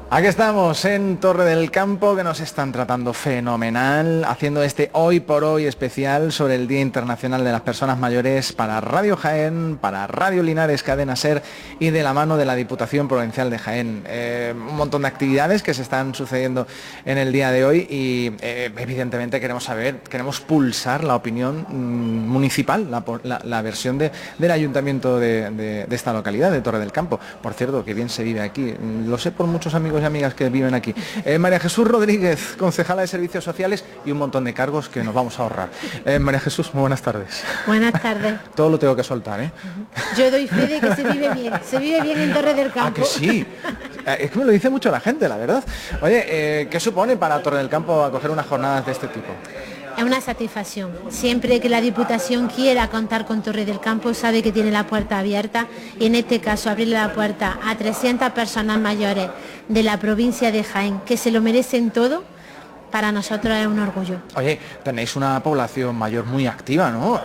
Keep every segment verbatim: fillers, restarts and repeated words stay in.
Aquí estamos en Torre del Campo, que nos están tratando fenomenal, haciendo este Hoy por Hoy especial sobre el Día Internacional de las Personas Mayores para Radio Jaén, para Radio Linares, Cadena Ser y de la mano de la Diputación Provincial de Jaén. Eh, un montón de actividades que se están sucediendo en el día de hoy y eh, evidentemente queremos saber, queremos pulsar la opinión mmm, municipal, la, la, la versión de, del Ayuntamiento de, de, de esta localidad, de Torre del Campo. Por cierto, que bien se vive aquí, lo sé por muchos amigos y amigas que viven aquí. Eh, María Jesús Rodríguez, concejala de Servicios Sociales y un montón de cargos que nos vamos a ahorrar. Eh, María Jesús, muy buenas tardes. Buenas tardes. Todo lo tengo que soltar, ¿eh? Yo doy fe de que se vive bien, se vive bien en Torre del Campo. Ah, que sí. Es que me lo dice mucho la gente, la verdad. Oye, eh, ¿qué supone para Torre del Campo acoger unas jornadas de este tipo? Es una satisfacción. Siempre que la Diputación quiera contar con Torre del Campo, sabe que tiene la puerta abierta y en este caso abrirle la puerta a trescientas personas mayores de la provincia de Jaén, que se lo merecen todo, para nosotros es un orgullo. Oye, tenéis una población mayor muy activa, ¿no?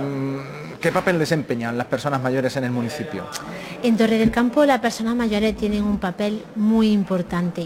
¿Qué papel desempeñan las personas mayores en el municipio? En Torre del Campo las personas mayores tienen un papel muy importante.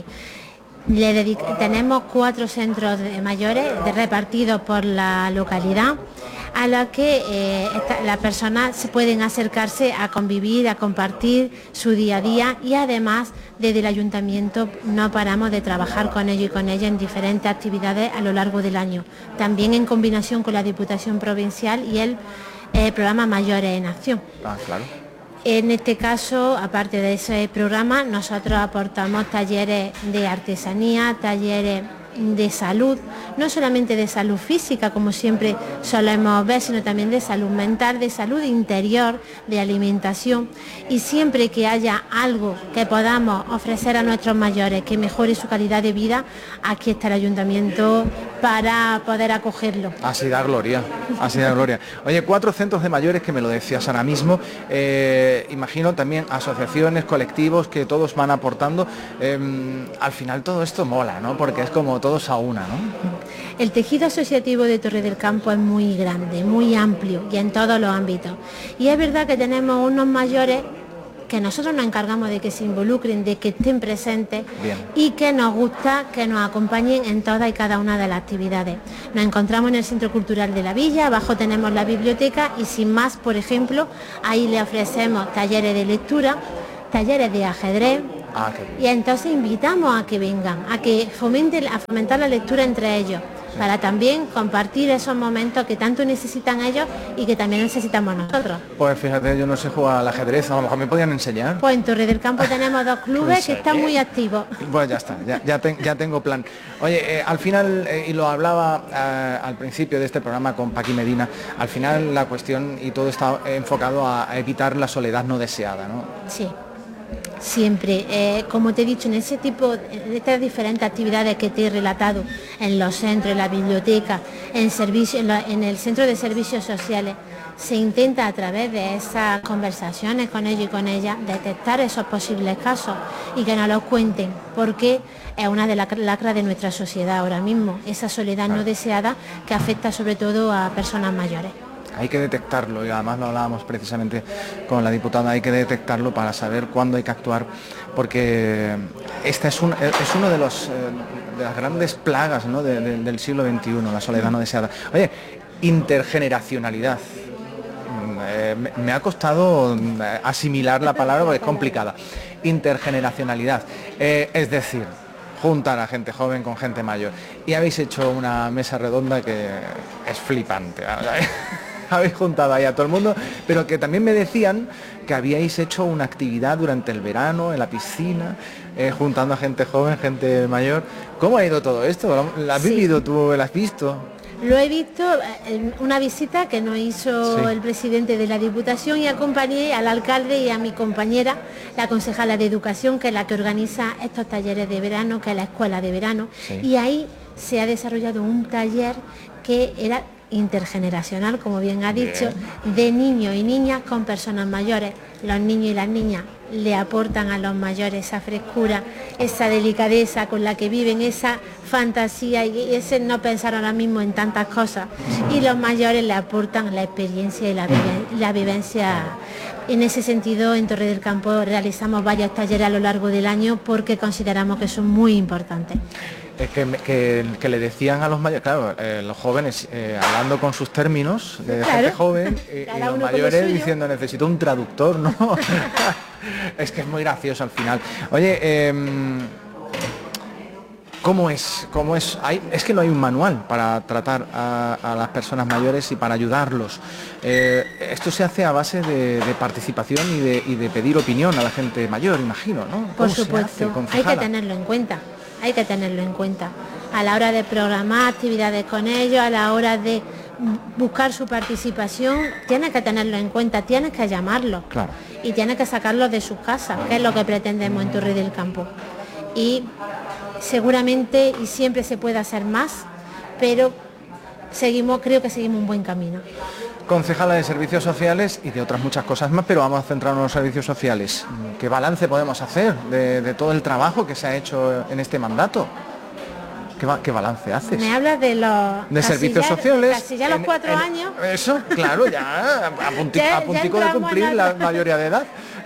Le dedica, tenemos cuatro centros de mayores de, repartidos por la localidad a los que eh, esta, las personas se pueden acercarse a convivir, a compartir su día a día y además desde el ayuntamiento no paramos de trabajar con ellos y con ellas en diferentes actividades a lo largo del año. También en combinación con la Diputación Provincial y el eh, programa Mayores en Acción. Ah, claro. En este caso, aparte de ese programa, nosotros aportamos talleres de artesanía, talleres de salud, no solamente de salud física, como siempre solemos ver, sino también de salud mental, de salud interior, de alimentación. Y siempre que haya algo que podamos ofrecer a nuestros mayores que mejore su calidad de vida, aquí está el ayuntamiento para poder acogerlo. Así da gloria, así da gloria. Oye, cuatro centros de mayores que me lo decías ahora mismo, eh, imagino también asociaciones, colectivos que todos van aportando. Eh, al final todo esto mola, ¿no? Porque es como todos a una, ¿no? El tejido asociativo de Torre del Campo es muy grande, muy amplio y en todos los ámbitos. Y es verdad que tenemos unos mayores que nosotros nos encargamos de que se involucren, de que estén presentes. Bien. Y que nos gusta que nos acompañen en todas y cada una de las actividades. Nos encontramos en el Centro Cultural de la Villa, abajo tenemos la biblioteca y sin más, por ejemplo, ahí le ofrecemos talleres de lectura, talleres de ajedrez. Ah, y entonces invitamos a que vengan, a que fomenten, a fomentar la lectura entre ellos, sí, para también compartir esos momentos que tanto necesitan ellos y que también necesitamos nosotros. Pues fíjate, yo no sé jugar al ajedrez, a lo mejor me podían enseñar. Pues en Torre del Campo tenemos dos clubes que están muy activos. Pues ya está, ya, ya, ten, ya tengo plan. Oye, eh, al final, eh, y lo hablaba eh, al principio de este programa con Paqui Medina, al final la cuestión y todo está enfocado a, a evitar la soledad no deseada, ¿no? Sí. Siempre, eh, como te he dicho, en ese tipo de estas diferentes actividades que te he relatado, en los centros, en la biblioteca, en, servicio, en, la, en el centro de servicios sociales, se intenta a través de esas conversaciones con ellos y con ellas detectar esos posibles casos y que nos los cuenten, porque es una de las lacras de nuestra sociedad ahora mismo, esa soledad no deseada que afecta sobre todo a personas mayores. Hay que detectarlo y además lo hablábamos precisamente con la diputada, hay que detectarlo para saber cuándo hay que actuar, porque este es, un, es uno de, los, de las grandes plagas, ¿no? de, de, del siglo veintiuno, la soledad no deseada. Oye, intergeneracionalidad. Eh, me, me ha costado asimilar la palabra porque es complicada. Intergeneracionalidad, eh, es decir, juntar a gente joven con gente mayor. Y habéis hecho una mesa redonda que es flipante. Habéis juntado ahí a todo el mundo, pero que también me decían que habíais hecho una actividad durante el verano en la piscina, eh, juntando a gente joven, gente mayor. ¿Cómo ha ido todo esto? ¿Lo has sí. vivido tú? ¿Lo has visto? Lo he visto en una visita que nos hizo sí. el presidente de la Diputación y acompañé al alcalde y a mi compañera, la concejala de Educación, que es la que organiza estos talleres de verano, que es la escuela de verano, sí. y ahí se ha desarrollado un taller que era intergeneracional, como bien ha dicho, bien. de niños y niñas con personas mayores. Los niños y las niñas le aportan a los mayores esa frescura, esa delicadeza con la que viven, esa fantasía y ese no pensar ahora mismo en tantas cosas. Y los mayores le aportan la experiencia y la, vive, la vivencia En ese sentido, en Torre del Campo realizamos varios talleres a lo largo del año porque consideramos que son muy importantes. Es que, que, que le decían a los mayores, claro, eh, los jóvenes eh, hablando con sus términos de claro. gente joven y, y los mayores diciendo necesito un traductor, ¿no? Es que es muy gracioso al final. Oye, eh, ¿cómo es? ¿Cómo es? Hay, es que no hay un manual para tratar a, a las personas mayores y para ayudarlos. Eh, esto se hace a base de, de participación y de, y de pedir opinión a la gente mayor, imagino, ¿no? Por supuesto, hay que tenerlo en cuenta. Hay que tenerlo en cuenta a la hora de programar actividades con ellos, a la hora de buscar su participación, tienes que tenerlo en cuenta, tienes que llamarlos claro. y tienes que sacarlos de sus casas, que es lo que pretendemos en Torre del Campo. Y seguramente y siempre se puede hacer más, pero seguimos, creo que seguimos un buen camino. Concejala de Servicios Sociales y de otras muchas cosas más, pero vamos a centrarnos en los servicios sociales. ¿Qué balance podemos hacer de, de todo el trabajo que se ha hecho en este mandato? ¿Qué, qué balance haces? Me hablas de los... De servicios sociales. Casi ya los en, cuatro en, años. Eso, claro, ya a, punti, ya, a puntico de cumplir la mayoría de edad.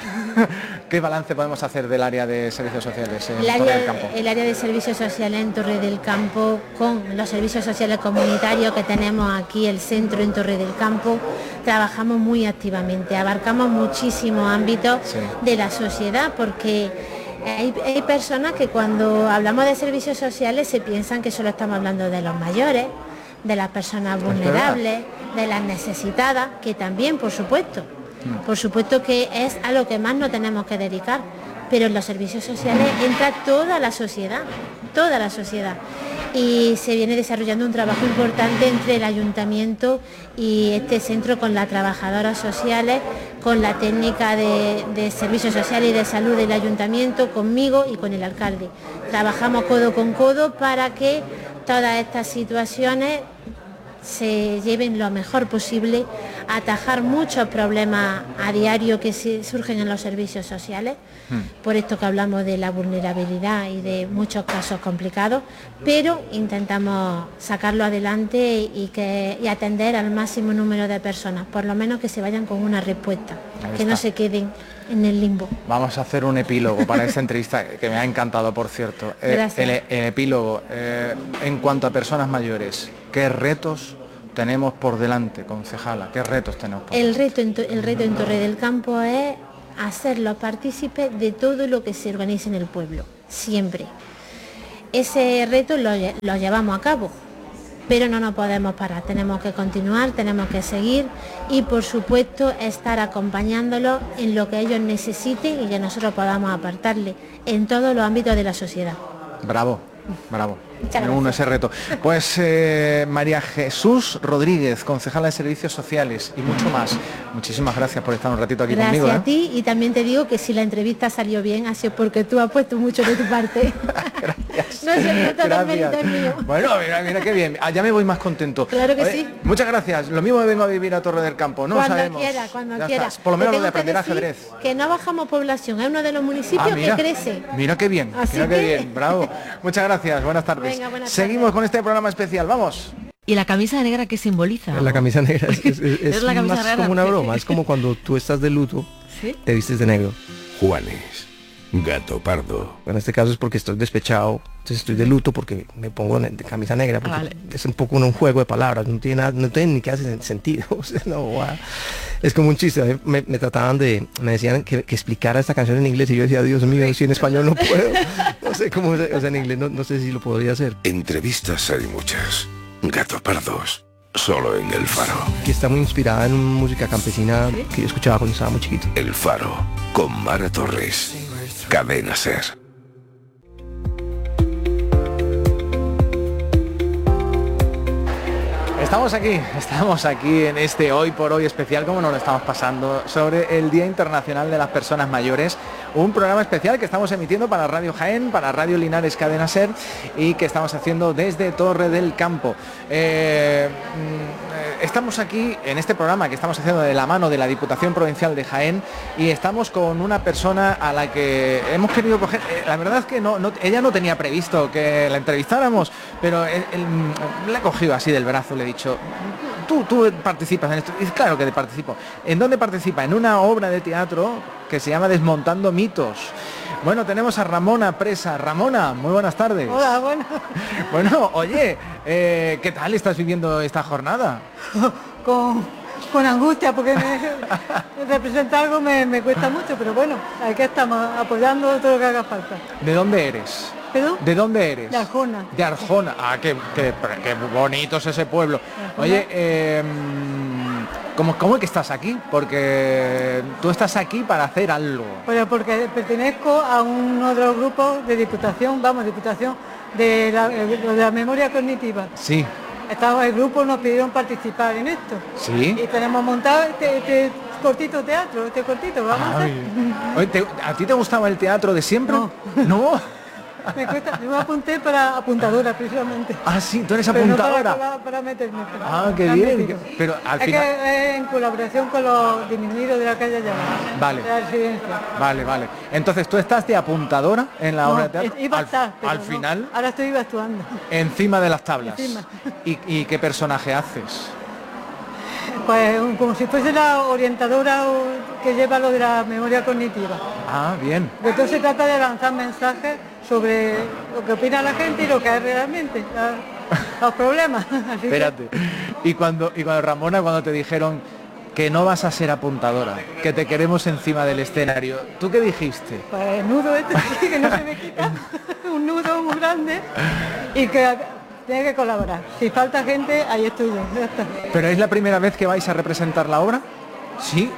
¿Qué balance podemos hacer del área de servicios sociales en el área, Torre del Campo? El área de servicios sociales en Torre del Campo, con los servicios sociales comunitarios que tenemos aquí, el centro en Torre del Campo, trabajamos muy activamente, abarcamos muchísimos ámbitos sí. de la sociedad, porque hay, hay personas que cuando hablamos de servicios sociales se piensan que solo estamos hablando de los mayores, de las personas vulnerables, de las necesitadas, que también, por supuesto. Por supuesto que es a lo que más nos tenemos que dedicar, pero en los servicios sociales entra toda la sociedad, toda la sociedad. Y se viene desarrollando un trabajo importante entre el ayuntamiento y este centro con las trabajadoras sociales, con la técnica de, de servicios sociales y de salud del ayuntamiento, conmigo y con el alcalde. Trabajamos codo con codo para que todas estas situaciones se lleven lo mejor posible, atajar muchos problemas a diario que surgen en los servicios sociales, hmm. por esto que hablamos de la vulnerabilidad y de muchos casos complicados, pero intentamos sacarlo adelante y, que, y atender al máximo número de personas, por lo menos que se vayan con una respuesta, que no se queden en el limbo. Vamos a hacer un epílogo para esta entrevista, que me ha encantado, por cierto. Eh, el, el epílogo, eh, en cuanto a personas mayores, ¿qué retos tenemos por delante, concejala? ¿Qué retos tenemos por el reto en El reto en Torre del Campo es hacerlos partícipes de todo lo que se organiza en el pueblo, siempre. Ese reto lo, lo llevamos a cabo, pero no nos podemos parar, tenemos que continuar, tenemos que seguir y por supuesto estar acompañándolos en lo que ellos necesiten y que nosotros podamos apartarles en todos los ámbitos de la sociedad. Bravo, bravo. Uno ese reto. Pues eh, María Jesús Rodríguez, concejala de Servicios Sociales y mucho más. Muchísimas gracias por estar un ratito aquí gracias conmigo. Gracias ¿eh? a ti y también te digo que si la entrevista salió bien ha sido porque tú has puesto mucho de tu parte. Gracias. No es todo el mérito es mío. Bueno, mira, mira qué bien. Ah, ya me voy más contento. Claro que Oye, sí. Muchas gracias. Lo mismo me vengo a vivir a Torre del Campo. No cuando sabemos. quiera, cuando ya quiera. Estás. Por lo menos lo de aprender decir ajedrez. Que no bajamos población, es uno de los municipios ah, mira, que crece. Mira qué bien. Así mira que... qué bien. Bravo. Muchas gracias. Buenas tardes. Venga, buenas Seguimos tardes. con este programa especial. Vamos. ¿Y la camisa negra qué simboliza? La camisa negra es, es, es, es la camisa más negra? como una broma, es como cuando tú estás de luto, ¿sí? Te vistes de negro. Juanes, gato pardo. En este caso es porque estoy despechado, entonces estoy de luto porque me pongo de camisa negra, porque ah, vale. es un poco un juego de palabras, no tiene nada, no tiene ni que hacer sentido. O sea, no, wow. Es como un chiste, me, me trataban de, me decían que, que explicara esta canción en inglés y yo decía, Dios mío, si en español no puedo, no sé cómo, o sea, en inglés no, no sé si lo podría hacer. Entrevistas hay muchas, gato pardos, solo en El Faro. Que está muy inspirada en música campesina ¿sí? que yo escuchaba cuando estaba muy chiquito. El Faro, con Mara Torres, Cadena Ser. Estamos aquí, estamos aquí en este Hoy por Hoy especial, como nos lo estamos pasando, sobre el Día Internacional de las Personas Mayores, un programa especial que estamos emitiendo para Radio Jaén, para Radio Linares Cadena Ser y que estamos haciendo desde Torre del Campo. Eh, estamos aquí en este programa que estamos haciendo de la mano de la Diputación Provincial de Jaén y estamos con una persona a la que hemos querido coger. Eh, la verdad es que no, no, ella no tenía previsto que la entrevistáramos, pero él, él, le he cogido así del brazo, le he dicho, tú, tú participas en esto. Y claro que participo. ¿En dónde participa? En una obra de teatro que se llama Desmontando mitos. Bueno, tenemos a Ramona Presa. Ramona, muy buenas tardes. Hola, bueno. Bueno, oye, eh, ¿qué tal estás viviendo esta jornada? Con, con angustia, porque me, representar algo me, me cuesta mucho, pero bueno, aquí estamos apoyando todo lo que haga falta. ¿De dónde eres? ¿Perdón? ¿De dónde eres? De Arjona. De Arjona. Ah, qué, qué, qué bonito es ese pueblo. Arjona. Oye, eh, ¿cómo, ¿cómo es que estás aquí? Porque tú estás aquí para hacer algo. Pues porque pertenezco a uno de los grupos de Diputación, vamos, Diputación, de la, de la memoria cognitiva. Sí. Estamos, el grupo nos pidieron participar en esto. Sí. Y tenemos montado este, este cortito teatro, este cortito, vamos a hacer. Oye, ¿te, ¿a ti te gustaba el teatro de siempre? No. ¿No? Me cuesta, yo me apunté para apuntadora precisamente. Ah, sí, tú eres Pero no apuntadora. para, para meterme. Pero Ah, qué me han bien. metido. Pero al es final... que es en colaboración con los disminuidos de la calle Llama. Vale. De la residencia. Vale, vale. Entonces, ¿tú estás de apuntadora en la No, obra de teatro? iba a al, estar, pero al no. final, Ahora estoy actuando. encima de las tablas. Encima. ¿Y, ¿Y qué personaje haces? Pues un- como si fuese la orientadora o- que lleva lo de la memoria cognitiva. Ah, bien. De todo se trata de lanzar mensajes sobre lo que opina la gente y lo que es realmente, la- los problemas. Así que, Espérate. Y cuando, y cuando Ramona, cuando te dijeron que no vas a ser apuntadora, que te queremos encima del escenario, ¿tú qué dijiste? pues el nudo este aquí, que no se me quita, un nudo muy grande y que tiene que colaborar. Si falta gente, ahí estoy yo. Ya está. ¿Pero es la primera vez que vais a representar la obra? Sí.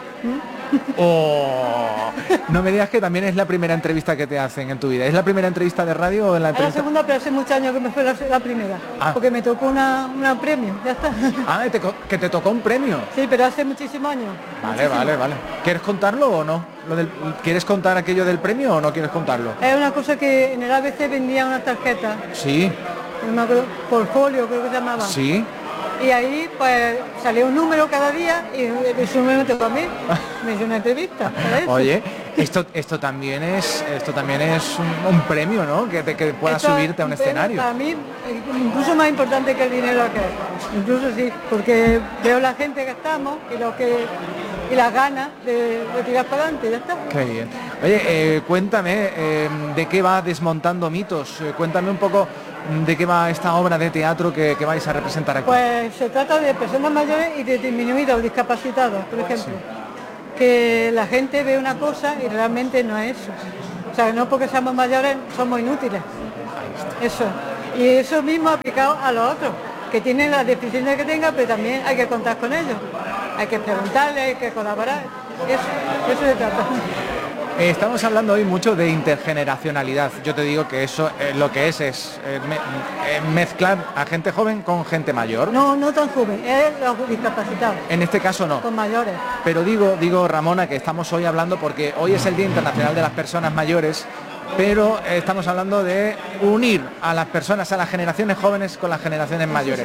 Oh, no me digas que también es la primera entrevista que te hacen en tu vida. ¿Es la primera entrevista de radio o en la Es la entrevista? segunda, pero hace muchos años que me fue la, la primera, Ah. porque me tocó una, una premio, ya está. Ah, te co- que te tocó un premio. Sí, pero hace muchísimos años. Vale, muchísimos. vale, vale. ¿Quieres contarlo o no? Lo del- ¿Quieres contar aquello del premio o no quieres contarlo? Es una cosa que en el A B C vendían unas tarjetas, Sí, no me acuerdo, portfolio creo que se llamaba. sí. Y ahí pues salía un número cada día y ese número me tocó a mí. Me hizo una entrevista para eso. Oye, esto esto también es esto también es un, un premio, ¿no? Que te que puedas Esto subirte a un es premio escenario. Para mí, eh, incluso más importante que el dinero que incluso sí, porque veo la gente que estamos y lo que y las ganas de, de tirar para adelante, ya está. Qué bien. Oye, eh, cuéntame eh, de qué va Desmontando mitos. Eh, cuéntame un poco mm, de qué va esta obra de teatro que, que vais a representar aquí. Pues se trata de personas mayores y de disminuidos, discapacitados, por ejemplo. Que la gente ve una cosa y realmente no es eso. O sea, no porque seamos mayores somos inútiles. Eso. Y eso mismo aplicado a los otros, que tienen las deficiencias que tengan, pero también hay que contar con ellos. Hay que preguntarles, hay que colaborar. Eso, eso se trata. Eh, estamos hablando hoy mucho de intergeneracionalidad. Yo te digo que eso eh, lo que es es eh, me- eh, mezclar a gente joven con gente mayor. No, no tan joven, es los discapacitados, En este caso no. con mayores. Pero digo, digo Ramona, que estamos hoy hablando porque hoy es el Día Internacional de las Personas Mayores, pero eh, estamos hablando de unir a las personas, a las generaciones jóvenes con las generaciones mayores.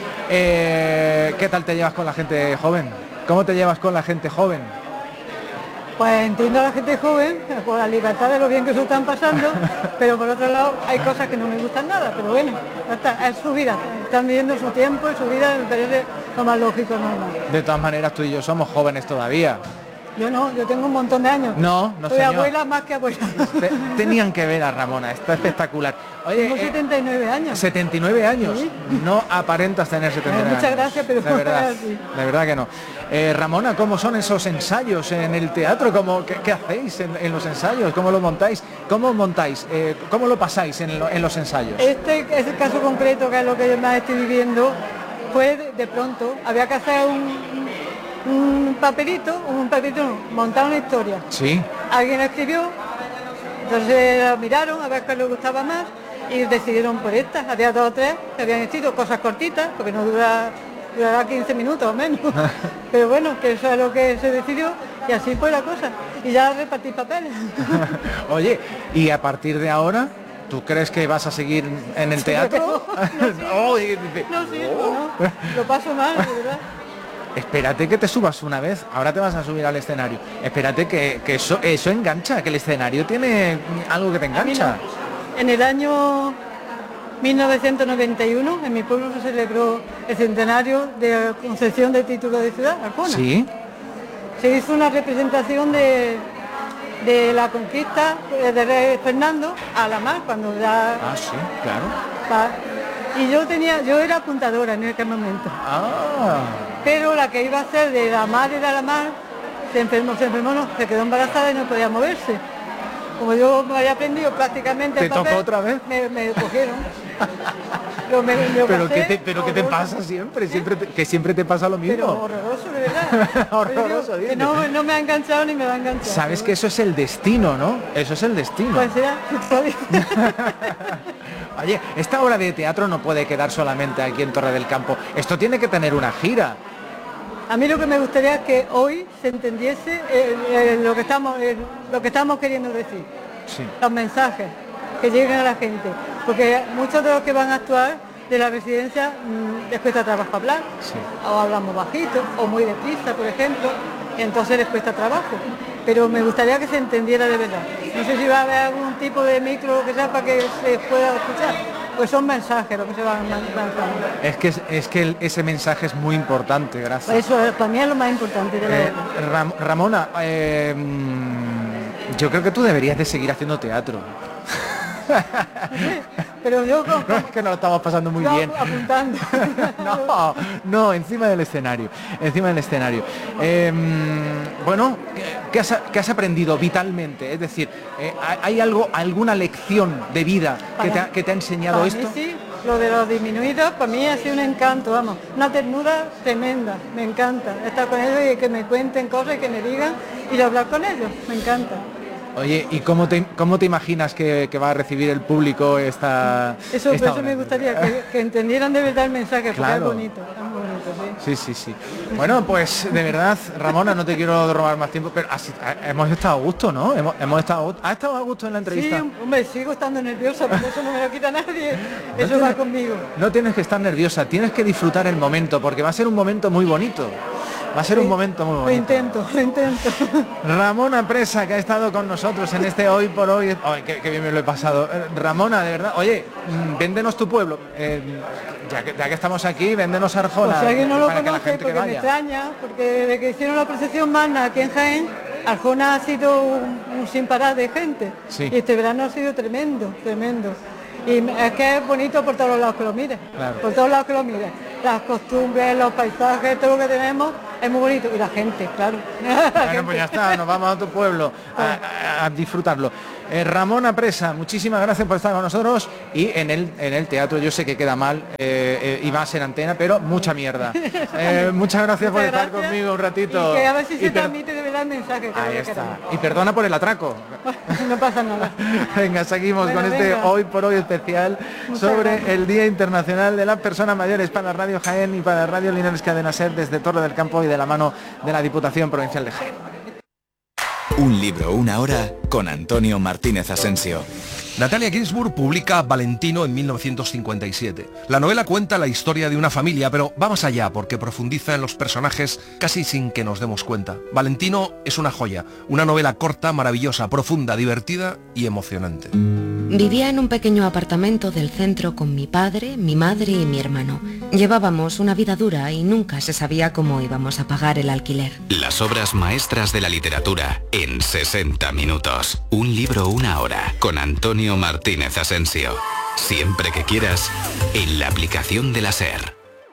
Eh, ¿Qué tal te llevas con la gente joven? ¿Cómo te llevas con la gente joven? Pues entiendo a la gente joven, por la libertad de lo bien que se están pasando, pero por otro lado hay cosas que no me gustan nada, pero bueno, ya está, es su vida, están viviendo su tiempo y su vida me parece lo más lógico, normal. De todas maneras, tú y yo somos jóvenes todavía. Yo no, yo tengo un montón de años. No, no Soy señor. abuela más que abuela. Te- tenían que ver a Ramona, está espectacular. Oye, Tengo eh, setenta y nueve años. setenta y nueve años. Sí. No aparentas tener setenta y nueve Eh, muchas años. gracias, pero de verdad, es así. de verdad que no. Eh, Ramona, ¿cómo son esos ensayos en el teatro? ¿Cómo, qué, qué hacéis en, en los ensayos? ¿Cómo lo montáis? ¿Cómo montáis? Eh, ¿Cómo lo pasáis en, lo- en los ensayos? Este es el caso concreto, que es lo que yo más estoy viviendo, fue de, de pronto, había que hacer un, un papelito, un papelito, no, montar una historia. Sí. Alguien escribió, entonces la miraron a ver qué les gustaba más y decidieron por esta. Había dos o tres que habían escrito cosas cortitas, porque no dura, durará quince minutos o menos. Pero bueno, que eso es lo que se decidió y así fue la cosa. Y ya repartí papeles. Oye, y a partir de ahora, ¿tú crees que vas a seguir en el teatro? No, no, Oh, y dice, No, sí, no, lo paso mal, de verdad. espérate que te subas una vez, ahora te vas a subir al escenario, espérate que, que eso, eso engancha, que el escenario tiene algo que te engancha. No. En el año mil novecientos noventa y uno en mi pueblo se celebró el centenario de la concesión del título de ciudad, Arjona. Sí. Se hizo una representación de, de la conquista de rey Fernando a la mar, cuando ya... Ah, sí, claro. Pa, y yo tenía, yo era apuntadora en aquel momento. Ah. Pero la que iba a ser de la mar era la mar, se enfermó, se enfermó, no, se quedó embarazada y no podía moverse. Como yo me había aprendido prácticamente ¿Te el papel, tocó otra vez? Me, me cogieron. Pero, me, me ¿Pero, pasé, qué te, pero qué te pasa siempre? siempre te, que siempre te pasa lo mismo. Pero horroroso, de verdad. Horroroso, digo, que no, no me ha enganchado ni me va a enganchar. Sabes que eso es el destino, ¿no? Eso es el destino. Pues sea, Oye, esta obra de teatro no puede quedar solamente aquí en Torre del Campo. Esto tiene que tener una gira. A mí lo que me gustaría es que hoy se entendiese eh, eh, lo que estamos eh, lo que estamos queriendo decir. Sí. Los mensajes que lleguen a la gente. Porque muchos de los que van a actuar de la residencia mmm, les cuesta trabajo hablar. Sí. O hablamos bajito, o muy deprisa, por ejemplo. Y entonces les cuesta trabajo. Pero me gustaría que se entendiera de verdad. No sé si va a haber algún tipo de micro que sea para que se pueda escuchar. Pues son mensajes lo que se van lanzando. Es que, es que el, ese mensaje es muy importante, gracias. Eso para mí es lo más importante de la eh, Ram, Ramona, eh, yo creo que tú deberías de seguir haciendo teatro. Pero yo como, no, es que nos lo estamos pasando muy bien. Apuntando. no, no, encima del escenario, encima del escenario. Eh, bueno, ¿qué has, ¿qué has aprendido vitalmente? Es decir, eh, ¿hay algo, alguna lección de vida que te ha, que te ha enseñado para esto? Mí sí, lo de los disminuidos para mí ha sido un encanto, vamos, una ternura tremenda, me encanta estar con ellos y que me cuenten cosas y que me digan y hablar con ellos, me encanta. Oye, ¿y cómo te, cómo te imaginas que, que va a recibir el público esta Eso, esta eso me gustaría, que, que entendieran de verdad el mensaje, porque claro. es bonito, es bonito, sí. Sí, sí, sí. Bueno, pues de verdad, Ramona, no te quiero robar más tiempo, pero así, hemos estado a gusto, ¿no? Hemos, hemos estado, ¿has estado a gusto en la entrevista? Sí, hombre, sigo estando nerviosa, porque eso no me lo quita nadie, no eso tienes, va conmigo. No tienes que estar nerviosa, tienes que disfrutar el momento, porque va a ser un momento muy bonito. Va a ser un momento muy bonito. Lo intento, lo intento. Ramona Presa, que ha estado con nosotros en este Hoy por Hoy. Ay, qué, qué bien me lo he pasado. Ramona, de verdad, oye, véndenos tu pueblo. Eh, ya, que, ya que estamos aquí, véndenos Arjona. O sea, que no lo para conoce, que la gente porque que vaya. me extraña, porque desde que hicieron la procesión magna aquí en Jaén, Arjona ha sido un, un sin parar de gente. Sí. Y este verano ha sido tremendo, tremendo. Y es que es bonito por todos los lados que lo mires, claro. por todos lados que lo mires. Las costumbres, los paisajes, todo lo que tenemos es muy bonito. Y la gente, claro. Bueno, pues ya está, nos vamos a tu pueblo a, a, a disfrutarlo. Eh, Ramona Presa, muchísimas gracias por estar con nosotros y en el, en el teatro yo sé que queda mal eh, eh, y más en antena, pero mucha mierda. Eh, muchas gracias muchas por gracias. estar conmigo un ratito. Y que a ver si y se per... transmite de verdad el mensaje. Que Ahí lo está. queremos. Y perdona por el atraco. No pasa nada. Venga, seguimos bueno, con este venga. Hoy por Hoy especial Muchas sobre gracias. el Día Internacional de las Personas Mayores para Radio Jaén y para Radio Linares Cadena Ser desde Torre del Campo y de la mano de la Diputación Provincial de Jaén. Un libro, una hora, con Antonio Martínez Asensio. Natalia Ginzburg publica Valentino en mil novecientos cincuenta y siete. La novela cuenta la historia de una familia, pero va más allá porque profundiza en los personajes casi sin que nos demos cuenta. Valentino es una joya, una novela corta, maravillosa, profunda, divertida y emocionante. Vivía en un pequeño apartamento del centro con mi padre, mi madre y mi hermano. Llevábamos una vida dura y nunca se sabía cómo íbamos a pagar el alquiler. Las obras maestras de la literatura en sesenta minutos. Un libro, una hora, con Antonio Martínez Asensio. Siempre que quieras, en la aplicación de la SER.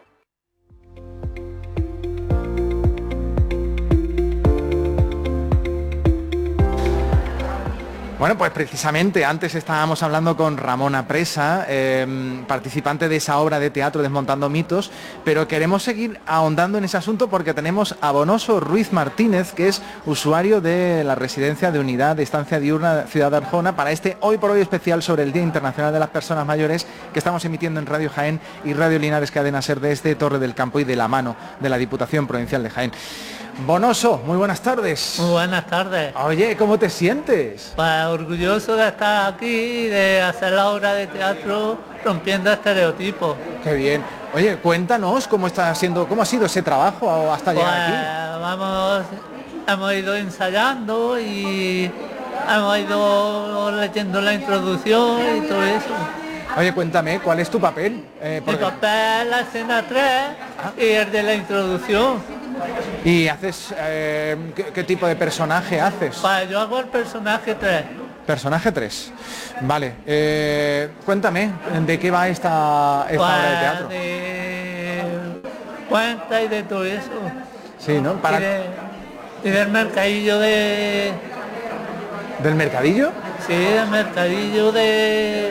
Bueno, pues precisamente antes estábamos hablando con Ramona Presa, eh, participante de esa obra de teatro Desmontando Mitos, pero queremos seguir ahondando en ese asunto porque tenemos a Bonoso Ruiz Martínez, que es usuario de la residencia de unidad de estancia diurna Ciudad de Arjona, para este Hoy por Hoy especial sobre el Día Internacional de las Personas Mayores que estamos emitiendo en Radio Jaén y Radio Linares Cadena Ser desde Torre del Campo y de la mano de la Diputación Provincial de Jaén. Bonoso, muy buenas tardes. Muy buenas tardes. Oye, ¿cómo te sientes? Pues orgulloso de estar aquí y de hacer la obra de teatro rompiendo estereotipos. Qué bien. Oye, cuéntanos cómo está siendo, cómo ha sido ese trabajo hasta Pues, llegar aquí. vamos, hemos ido ensayando y hemos ido leyendo la introducción y todo eso. Oye, cuéntame, ¿cuál es tu papel? Eh, Mi porque- papel es la escena tres y el de la introducción. ¿Y haces, eh, ¿qué, qué tipo de personaje haces? Pues yo hago el personaje tres. Personaje tres. Vale, eh, cuéntame, ¿de qué va esta, esta obra de teatro? Pues de cuenta y de todo eso. Sí, ¿no? Para, Y, de- y del mercadillo de... ¿Del mercadillo? Sí, del mercadillo de...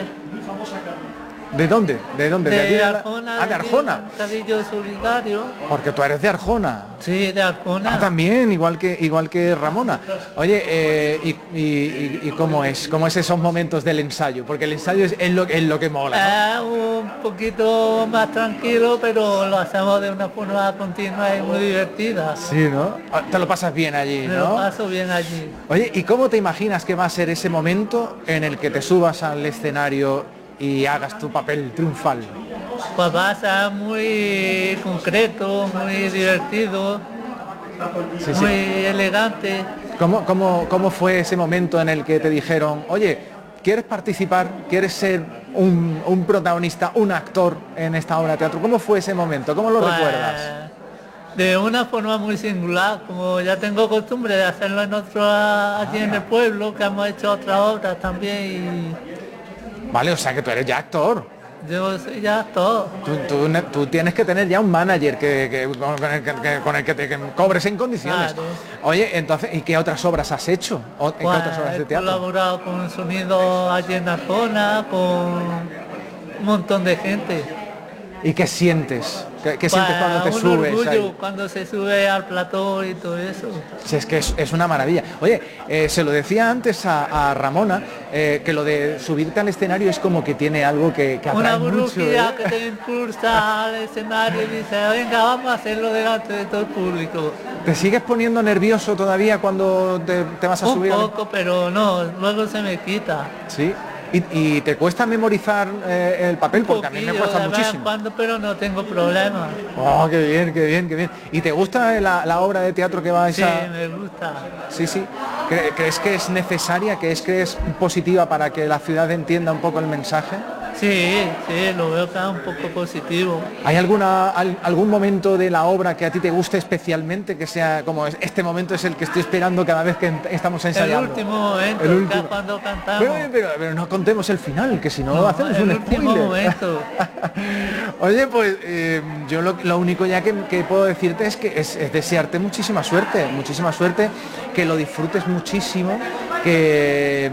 ¿De dónde? ¿De dónde? De, aquí de la- Arjona. Ah, de Arjona. Mercadillo solidario. Porque tú eres de Arjona. Sí, de Arjona. Ah, también, igual que igual que Ramona. Oye, eh, y, y- y- y cómo es? ¿Cómo es esos momentos del ensayo? Porque el ensayo es, es lo, es lo que mola, Es un poquito más tranquilo, pero lo hacemos de una forma continua y muy divertida. ¿no? Sí, ¿no? Ah, Te lo pasas bien allí, Me lo ¿no? paso bien allí. Oye, ¿y cómo te imaginas que va a ser ese momento en el que te subas al escenario y hagas tu papel triunfal? Pues va a ser muy concreto, muy divertido, Sí, sí. muy elegante. ¿Cómo, cómo, ¿Cómo fue ese momento en el que te dijeron, oye, ¿quieres participar? ¿Quieres ser un, un protagonista, un actor en esta obra de teatro? ¿Cómo fue ese momento? ¿Cómo lo Pues, recuerdas? de una forma muy singular, como ya tengo costumbre de hacerlo en otro allí en el pueblo, que hemos hecho otras obras también Vale, o sea que tú eres ya actor. y yo soy ya actor. Tú, tú ne- tú tienes que tener ya un manager que, que- con, el que, que- con el que te que cobres en condiciones. Claro. Oye, entonces, ¿y qué otras obras has hecho? ¿O- ¿En qué Pues, otras obras de he teatro? colaborado con Sonido allí en Arjona, con un montón de gente. ¿Y qué sientes? ¿Qué, qué sientes Pues, cuando te un subes orgullo ahí? cuando se sube al plató y todo eso. Si es que es, es una maravilla. Oye, eh, se lo decía antes a, a Ramona, eh, que lo de subirte al escenario es como que tiene algo que, que Una atrae mucho. burbuja ¿eh? que te impulsa al escenario y dice, venga, vamos a hacerlo delante de todo el público. ¿Te sigues poniendo nervioso todavía cuando te, te vas a Un subir? al- poco, pero no, luego se me quita. Sí. ¿Y, y te cuesta memorizar eh, el papel? Porque a mí me Poquillo, cuesta de vez en muchísimo. cuando, pero no tengo problema. Oh, qué bien, qué bien, qué bien. ¿Y te gusta la, la obra de teatro que vais Sí, a...? me gusta. Sí, sí. ¿Cre- ¿Crees que es necesaria? ¿Crees que es positiva para que la ciudad entienda un poco el mensaje? Sí, sí, lo veo que es un poco positivo. ¿Hay alguna al- algún momento de la obra que a ti te guste especialmente, que sea como es- este momento es el que estoy esperando cada vez que ent- estamos El ensayando? último momento, El que último. es cuando cantamos. Pero, pero- pero no contemos el final, que si no, No, hacemos el un último spoiler. momento. Oye, pues eh, yo lo, lo único ya que, que puedo decirte es que es, es desearte muchísima suerte, muchísima suerte, que lo disfrutes muchísimo, que,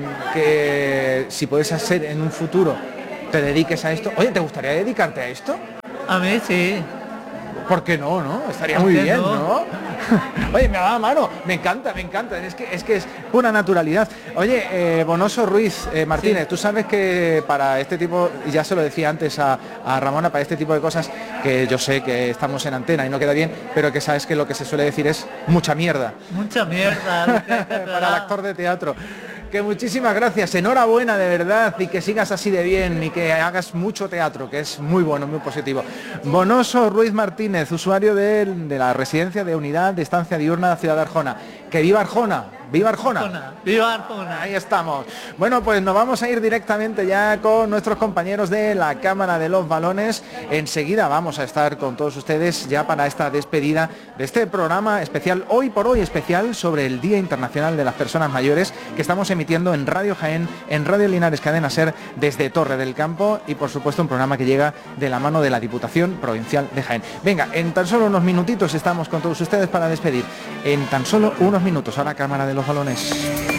que si puedes hacer en un futuro te dediques a esto. Oye, ¿te gustaría dedicarte a esto? A mí sí. ¿Por qué no, no? Estaría ¿Por muy qué bien, no? ¿no? Oye, me da la mano, me encanta, me encanta, es que es, que es pura naturalidad. Oye, eh, Bonoso Ruiz eh, Martínez, Sí. tú sabes que para este tipo, y ya se lo decía antes a, a Ramona, para este tipo de cosas, que yo sé que estamos en antena y no queda bien, pero que sabes que lo que se suele decir es mucha mierda Mucha mierda. lo que hay que para el aclarar. actor de teatro. Que muchísimas gracias, enhorabuena de verdad y que sigas así de bien y que hagas mucho teatro, que es muy bueno, muy positivo. Bonoso Ruiz Martínez, usuario de, de la residencia de unidad de estancia diurna de la ciudad de Arjona. Que viva Arjona, viva Arjona. Arjona, Viva Arjona. Ahí estamos. Bueno, pues nos vamos a ir directamente ya con nuestros compañeros de la Cámara de los Balones. Enseguida vamos a estar con todos ustedes ya para esta despedida de este programa especial, hoy por hoy especial, sobre el Día Internacional de las Personas Mayores, que estamos emitiendo en Radio Jaén, en Radio Linares Cadena Ser, desde Torre del Campo, y por supuesto un programa que llega de la mano de la Diputación Provincial de Jaén. Venga, en tan solo unos minutitos estamos con todos ustedes para despedir. En tan solo unos minutos a la Cámara de los Balones.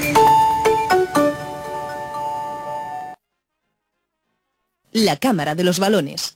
La Cámara de los Balones.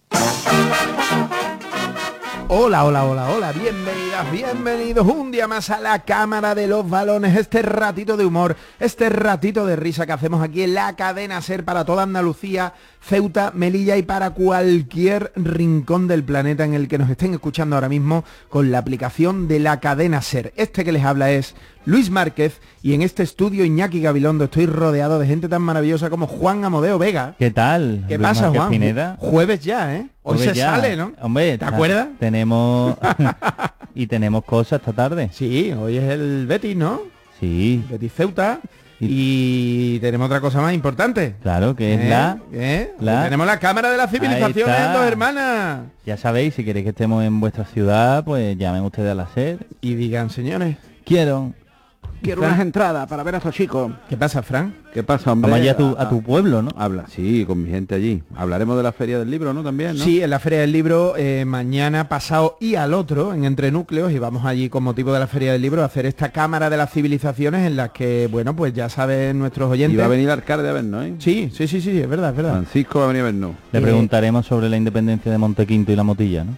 Hola, hola, hola, hola, bienvenidas, bienvenidos un día más a la Cámara de los Balones, este ratito de humor, este ratito de risa que hacemos aquí en la cadena SER para toda Andalucía, Ceuta, Melilla y para cualquier rincón del planeta en el que nos estén escuchando ahora mismo con la aplicación de la cadena SER. Este que les habla es Luis Márquez, y en este estudio Iñaki Gabilondo estoy rodeado de gente tan maravillosa como Juan Amodeo Vega. ¿Qué tal? ¿Qué Luis pasa, Márquez Juan? Pineda. Jueves ya, ¿eh? Hoy Jueves se ya. sale, ¿no? Hombre, ¿te acuerdas? Tenemos y tenemos cosas esta tarde. Sí, hoy es el Betis, ¿no? Sí. Betis Ceuta. Y tenemos otra cosa más importante. Claro, que es ¿Eh? la, ¿Eh? la... Tenemos la Cámara de las Civilizaciones, Ahí está. dos hermanas. Ya sabéis, si queréis que estemos en vuestra ciudad, pues llamen ustedes a la SER. Y digan, señores, quiero... Quiero Fran. unas entradas para ver a estos chicos. ¿Qué pasa, Fran? ¿Qué pasa, hombre? Vamos allá a tu, a tu pueblo, ¿no? Habla, sí, con mi gente allí. Hablaremos de la Feria del Libro, ¿no? También, ¿no? Sí, en la Feria del Libro, eh, mañana, pasado y al otro, en Entre Núcleos, y vamos allí con motivo de la Feria del Libro a hacer esta Cámara de las Civilizaciones en la que, bueno, pues ya saben nuestros oyentes. Y va a venir el alcalde a vernos, ¿eh? Sí, sí, sí, sí, es verdad, es verdad. Francisco va a venir a vernos. Le preguntaremos sobre la independencia de Montequinto y la Motilla, ¿no?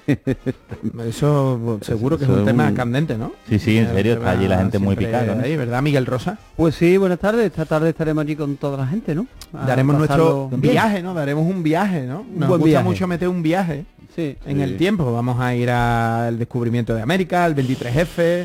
Eso seguro que Eso es un es tema un- candente, ¿no? Sí, sí, en serio, está allí la gente muy Siempre picada, ¿no? ahí, ¿verdad, Miguel Rosa? Pues sí, buenas tardes. Esta tarde estaremos allí con toda la gente, ¿no? A Daremos nuestro pasarlo bien. viaje, ¿no? Daremos un viaje, ¿no? Nos buen gusta viaje. mucho meter un viaje Sí, en sí. el tiempo. Vamos a ir al descubrimiento de América, al veintitrés F,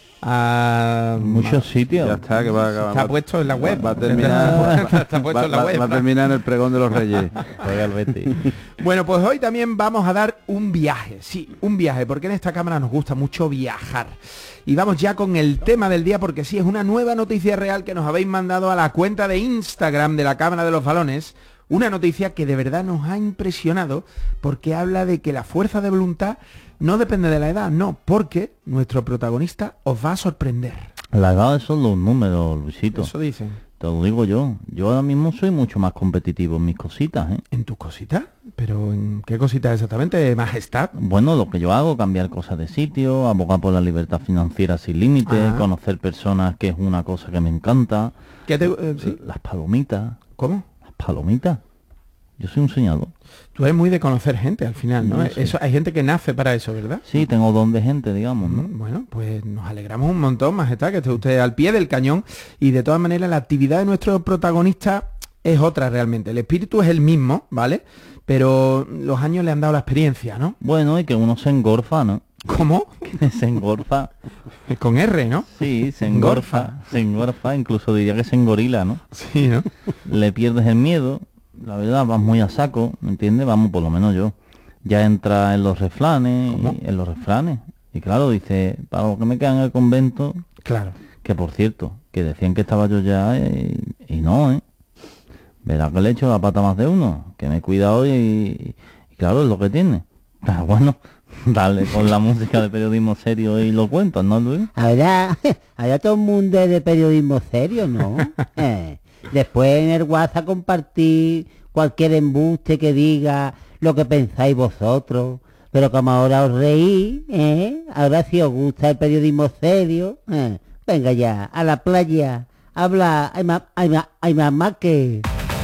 a Muchos sitios. Ya está, que va a acabar. Está puesto en la web. Va a terminar. Está puesto va, en la va- web. va a terminar en el pregón de los Reyes. Juega el Betis. Bueno, pues hoy también vamos a dar un viaje, sí, un viaje, porque en esta cámara nos gusta mucho viajar. Y vamos ya con el tema del día, porque sí, es una nueva noticia real que nos habéis mandado a la cuenta de Instagram de la Cámara de los Balones. Una noticia que de verdad nos ha impresionado, porque habla de que la fuerza de voluntad no depende de la edad, no, porque nuestro protagonista os va a sorprender. La edad son los números, Luisito. Eso dicen. Te lo digo yo. Yo ahora mismo soy mucho más competitivo en mis cositas, ¿eh? ¿En tus cositas? ¿Pero en qué cositas exactamente, majestad? Bueno, lo que yo hago, cambiar cosas de sitio, abogar por la libertad financiera sin límites, Ah. conocer personas, que es una cosa que me encanta. ¿Qué te, eh, sí? Las palomitas. ¿Cómo? Las palomitas. Yo soy un soñador. Tú eres muy de conocer gente al final, ¿no? No, sí. Eso, hay gente que nace para eso, ¿verdad? Sí, tengo don de gente, digamos, ¿no? Mm, Bueno, pues nos alegramos un montón, majestad, que esté usted al pie del cañón. Y de todas maneras, la actividad de nuestro protagonista es otra realmente. El espíritu es el mismo, ¿vale? Pero los años le han dado la experiencia, ¿no? Bueno, y que uno se engorfa, ¿no? ¿Cómo? Se engorfa. Con R, ¿no? Sí, se engorfa. Se engorfa, incluso diría que se engorila, ¿no? Sí, ¿no? Le pierdes el miedo, la verdad, vas muy a saco, ¿me entiendes? Vamos, por lo menos yo. Ya entra en los refranes, y- en los refranes. Y claro, dice, para lo que me queda en el convento, Claro. que por cierto, que decían que estaba yo ya, eh, y no, ¿eh? Verá que le echo la pata a más de uno, que me he cuidado y, y claro, es lo que tiene. Pero bueno, dale con la música de periodismo serio y lo cuentas, ¿no, Luis? Ahora, ahora todo el mundo es de periodismo serio, ¿no? Eh, después en el WhatsApp compartir cualquier embuste que diga lo que pensáis vosotros. Pero como ahora os reís, ¿eh? Ahora si os gusta el periodismo serio, ¿eh? Venga ya, a la playa, habla, hay más, hay más, hay más, más que...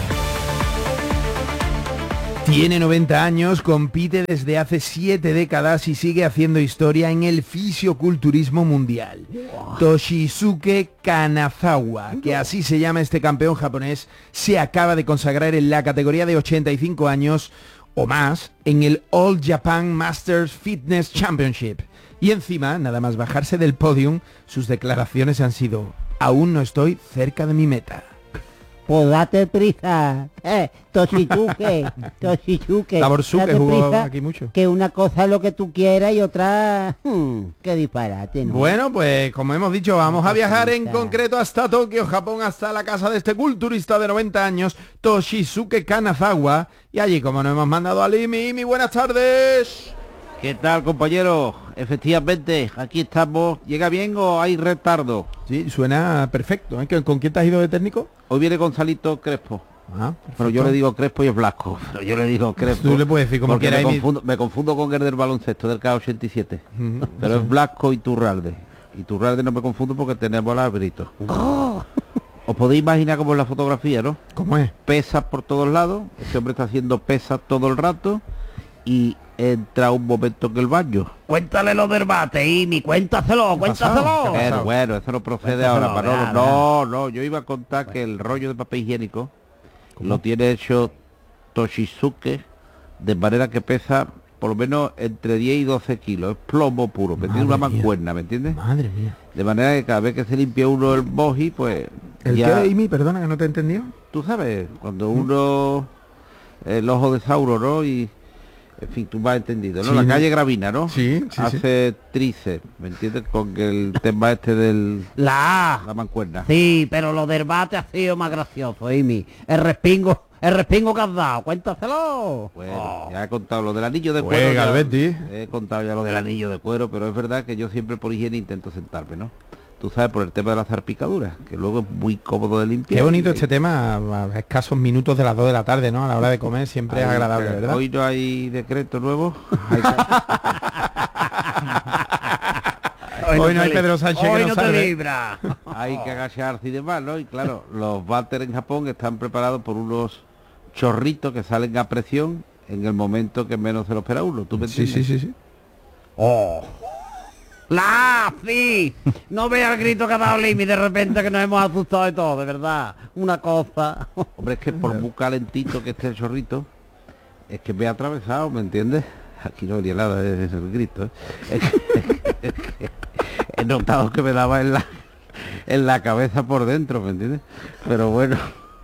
Tiene noventa años, compite desde hace siete décadas y sigue haciendo historia en el fisioculturismo mundial. Toshizuke Kanazawa, que así se llama este campeón japonés, se acaba de consagrar en la categoría de ochenta y cinco años o más en el All Japan Masters Fitness Championship. Y encima, nada más bajarse del podium, sus declaraciones han sido: aún no estoy cerca de mi meta. Pues date prisa, eh, Toshizuke, Toshizuke, Taborsuke date jugó prisa, aquí mucho. que una cosa es lo que tú quieras y otra, hmm, qué disparate, ¿no? Bueno, pues como hemos dicho, vamos a viajar en concreto hasta Tokio, Japón, hasta la casa de este culturista de noventa años, Toshizuke Kanazawa. Y allí, como nos hemos mandado a Limi, mi buenas tardes. ¿Qué tal, compañeros? Efectivamente, aquí estamos. ¿Llega bien o hay retardo? Sí, suena perfecto. ¿eh? ¿Con quién te has ido de técnico? Hoy viene Gonzalito Crespo. Ah, Pero yo le digo Crespo y es Blasco. Pero yo le digo Crespo. Tú le puedes decir como porque quieras. me y mi- confundo, me confundo con el del baloncesto, del K ochenta y siete. Ujú, Pero sí. es Blasco y Turralde. Y Turralde no me confundo porque tenemos a Brito. Os podéis imaginar cómo es la fotografía, ¿no? ¿Cómo es? Pesas por todos lados. Este hombre está haciendo pesas todo el rato. Y entra un momento en el baño. Cuéntale lo del bate, Imi, cuéntaselo, cuéntaselo. Bueno, bueno, eso no procede Cuéntaselo, ahora. Manolo. ya, No, no, yo iba a contar que el rollo de papel higiénico lo tiene hecho Toshizuke de manera que pesa por lo menos entre diez y doce kilos. Es plomo puro, que tiene una Madre mía. mancuerna, ¿me entiendes? Madre mía. De manera que cada vez que se limpia uno el boji, pues... ¿El ya, qué, Amy? Perdona, que no te he entendido. Tú sabes, cuando uno... El ojo de Sauro, ¿no? Y... En fin, tú me has entendido, ¿no? Sí, la ¿no? calle Gravina, ¿no? Sí, sí, Hace sí. tríceps, ¿me entiendes? Con el tema este del... La La mancuerna. Sí, pero lo del bate ha sido más gracioso, Amy. El respingo, el respingo que has dado, cuéntaselo. Bueno, Oh. ya he contado lo del anillo de Juega, cuero. ya- el Betis. He contado ya lo del anillo de cuero, pero es verdad que yo siempre por higiene intento sentarme, ¿no? Tú sabes, por el tema de las zarpicaduras, que luego es muy cómodo de limpiar. Qué bonito Y- este tema, a escasos minutos de las dos de la tarde, ¿no? A la hora de comer siempre es Ahí, agradable, que ¿verdad? Hoy no hay decreto nuevo. Hay que- Hoy no hay Pedro Sánchez que Hoy nos no te salve. libra. hay que agacharse y demás, ¿no? Y claro, los váteres en Japón están preparados por unos chorritos que salen a presión en el momento que menos se lo espera uno. ¿Tú me Sí, entiendes? sí, sí, sí. Oh. ¡La! ¡Sí! No vea el grito que ha dado Limi de repente, que nos hemos asustado de todo, de verdad. Una cosa. Hombre, es que por muy calentito que esté el chorrito, es que me ha atravesado, ¿me entiendes? Aquí no venía nada, es el grito, ¿eh? Es que- es que he notado que me daba en la, en la cabeza por dentro, ¿me entiendes? Pero bueno,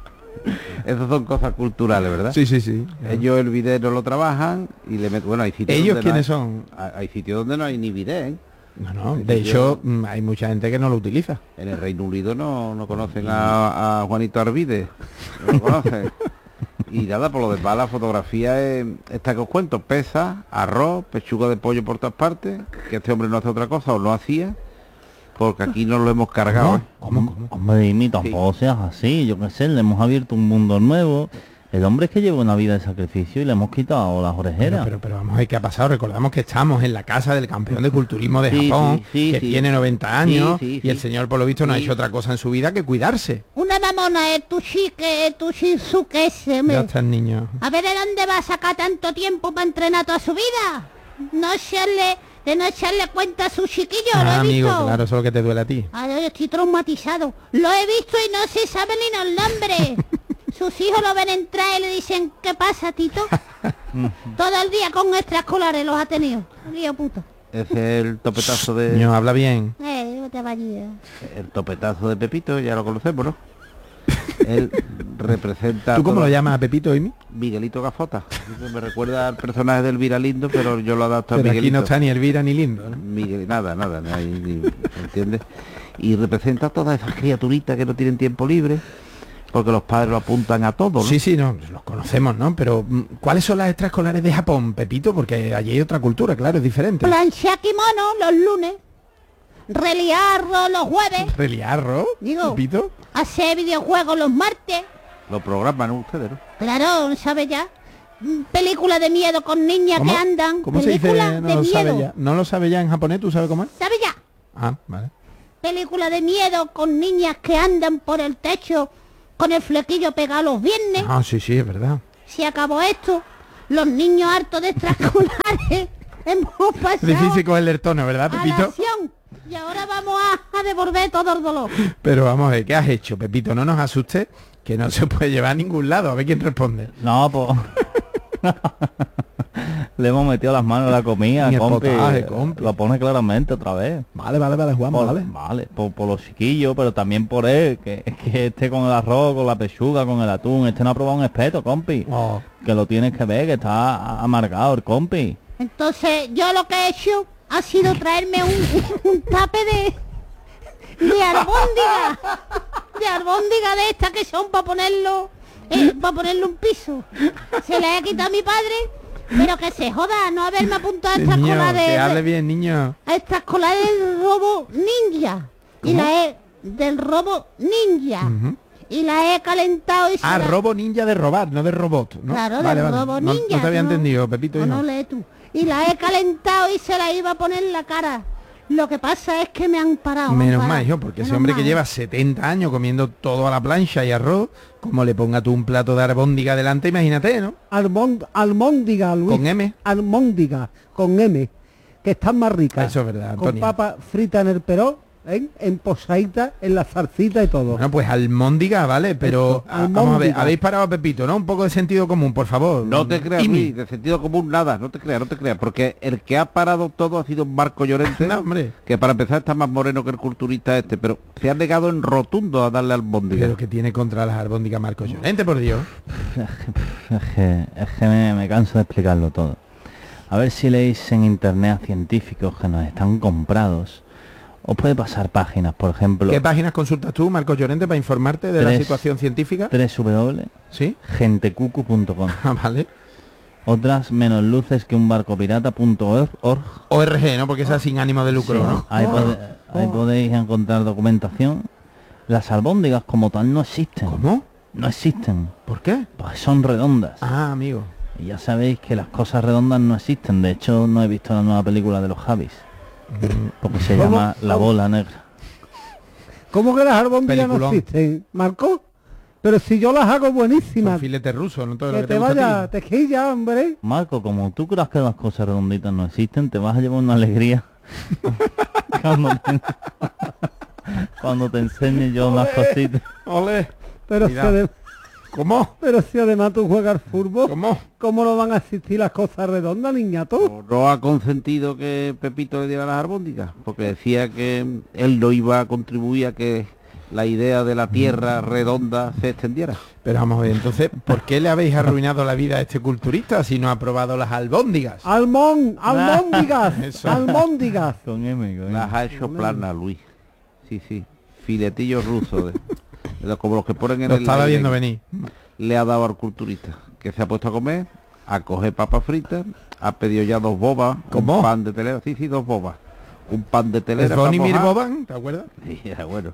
esas son cosas culturales, ¿verdad? Sí, sí, sí. Ellos el bidet no lo trabajan y le meten... Bueno, hay sitios ¿Ellos donde no quiénes hay- son? Hay, hay sitios donde no hay ni bidet, ¿eh? No, no, Sí, de yo- hecho mm, hay mucha gente que no lo utiliza. En el Reino Unido no, no conocen a, a Juanito Arvide, no lo conocen. Y nada, por lo demás la fotografía es esta que os cuento, pesa, arroz, pechuga de pollo por todas partes, que este hombre no hace otra cosa o no hacía, porque aquí no lo hemos cargado. ¿eh? ¿Cómo, cómo? Hombre, Amy, tampoco seas así, yo qué sé, le hemos abierto un mundo nuevo. El hombre es que lleva una vida de sacrificio y le hemos quitado las orejeras. Pero, pero, pero vamos a ver qué ha pasado. Recordamos que estamos en la casa del campeón de culturismo de Sí, Japón, sí, sí, que sí. tiene noventa años, Sí, sí, y el sí. señor por lo visto no ha Sí. hecho otra cosa en su vida que cuidarse. Una mamona, el tuchique, el tuchizuque ese, me- Ya está el niño. A ver, ¿de dónde va a sacar tanto tiempo para entrenar toda su vida? No echarle, de no echarle cuenta a su chiquillo, lo Ah, he amigo, visto. claro, eso es lo que te duele a ti. Ay, yo estoy traumatizado. Lo he visto y no se sabe ni el nombre. Sus hijos lo ven entrar y le dicen, ¿qué pasa, Tito? Todo el día con extraescolares los ha tenido. Lío puto. Ese es el topetazo de Niño, habla bien. Eh, no te vayas. el topetazo de Pepito, ya lo conocemos, ¿no? Él representa... ¿Tú cómo toda- lo llamas a Pepito, Amy? Miguelito Gafota. Me recuerda al personaje del Viralindo, pero yo lo adapto a Pero Miguelito. aquí no está ni Elvira ni Lindo, ¿no? Miguel, nada, nada, no hay ni- ¿entiendes? Y representa a todas esas criaturitas que no tienen tiempo libre, porque los padres lo apuntan a todo, ¿no? Sí, sí, no, los conocemos, ¿no? Pero mm, ¿cuáles son las extraescolares de Japón, Pepito? Porque allí hay otra cultura, claro, es diferente. Planchar kimono los lunes. Reliarro los jueves. ¿Reliarro, Digo. Pepito? Hacer videojuegos los martes. Lo programan ustedes, ¿no? Claro, ¿no sabe ya? Mm, Película de miedo con niñas ¿Cómo? que andan. ¿Cómo se dice? Película No de lo sabe miedo. ya. ¿No lo sabe ya en japonés? ¿Tú sabes cómo es? ¿Sabe ya? Ah, vale. Película de miedo con niñas que andan por el techo con el flequillo pegado los viernes. Ah, sí, sí, es verdad. Se acabó esto. Los niños hartos de extraescolares hemos Es pasado difícil cogerle el tono, ¿verdad, a la Pepito? acción. Y ahora vamos a, a devolver todo el dolor. Pero vamos a ver, ¿qué has hecho, Pepito? No nos asustes, que no se puede llevar a ningún lado. A ver quién responde. No, pues... Le hemos metido las manos a la comida, Ni el compi. potaje, compi. Lo pone claramente otra vez. Vale, vale, vale, Juan, Por, vale. vale, por, por los chiquillos, pero también por él, que, que este con el arroz, con la pechuga, con el atún, este no ha probado un espeto, compi. Oh. Que lo tienes que ver, que está amargado el compi. Entonces yo lo que he hecho ha sido traerme un, un tape de de albóndiga. De albóndiga de estas que son para ponerlo eh, para ponerle un piso. Se le he quitado a mi padre, pero que se joda no haberme apuntado a esta Niño, escuela de, que hable de- bien, niño. a esta escuela del robo ninja. Y ¿Cómo? la he del robo ninja. Ujú. Y la he calentado y se Ah, la- robo ninja de robar, no de robot, ¿no? Claro, vale, del vale. robo No- ninja. No, te había ¿no? entendido, Pepito. No, hijo. no, lee tú. Y la he calentado y se la iba a poner en la cara. Lo que pasa es que me han parado. me han Menos parado. mal, hijo, porque ese Menos hombre que mal. lleva setenta años comiendo todo a la plancha y arroz, como le ponga tú un plato de albóndiga delante, imagínate, ¿no? Almond, almóndiga, Luis. Con M. Almóndiga, con M, que están más ricas. Eso es verdad, Con Antonio. papa frita en el peró ¿eh? En posadita, en la salsita y todo. Bueno, pues almóndiga, vale, pero a- vamos a ver, habéis parado a Pepito, ¿no? Un poco de sentido común, por favor. No te creas, Imi. Luis, de sentido común nada, no te creas, no te creas, porque el que ha parado todo ha sido Marco Llorente, No, hombre. que para empezar está más moreno que el culturista este, pero se ha negado en rotundo a darle albóndiga. Pero que tiene contra las albóndigas Marcos Llorente, por Dios. Es que, es que me, me canso de explicarlo todo. A ver si leéis en internet a científicos que nos están comprados. Os puede pasar páginas, por ejemplo... ¿Qué páginas consultas tú, Marcos Llorente, para informarte de la Tres- situación científica? tres w ¿Sí? gentecucu punto com. Ah, vale. Otras menos luces que un barco pirata punto org. O R G, ¿no? Porque esa es sin ánimo de lucro, Sí, ¿no? ahí, pode- ahí podéis encontrar documentación. Las albóndigas como tal no existen. ¿Cómo? No existen. ¿Por qué? Pues son redondas. Ah, amigo. Y ya sabéis que las cosas redondas no existen. De hecho, no he visto la nueva película de los Javis. Porque se ¿Cómo? llama La ¿Cómo? Bola Negra. ¿Cómo que las albóndigas no Peliculón. existen, Marco? Pero si yo las hago buenísimas. Con filete ruso, no todo lo Que que te te gusta a vaya, ti. te quilla, hombre. Marco, como tú creas que las cosas redonditas no existen, te vas a llevar una alegría cuando te, cuando te enseñe yo unas cositas. Ole. Pero si, Cuidado. adem- ¿Cómo? pero si además tú juegas al fútbol, ¿Cómo? ¿cómo no van a existir las cosas redondas, niñato? No ha consentido que Pepito le diera las albóndigas, porque decía que él no iba a contribuir a que la idea de la tierra redonda se extendiera. Pero vamos a ver, entonces, ¿por qué le habéis arruinado la vida a este culturista si no ha probado las albóndigas? Almón, almóndigas, Eso. almóndigas. Con M, con M. Las ha hecho plana, Luis. Sí, sí. Filetillos rusos, de, de los- como los que ponen en Lo el... estaba aire. viendo venir. Le ha dado al culturista, que se ha puesto a comer, a coger papas fritas, ha pedido ya dos bobas, ¿Cómo? un pan de telera, sí, sí, dos bobas. Un pan de telera. ¿Es Bonimir para mojar. Boban? ¿Te acuerdas? Sí, era bueno.